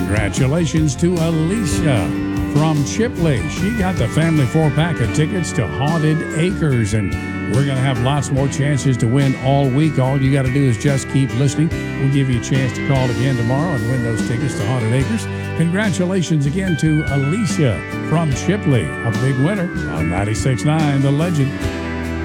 Congratulations to Alicia from Chipley. She got the family 4-pack of tickets to Haunted Acres, and we're going to have lots more chances to win all week. All you got to do is just keep listening. We'll give you a chance to call again tomorrow and win those tickets to Haunted Acres. Congratulations again to Alicia from Chipley, a big winner on 96.9 The Legend.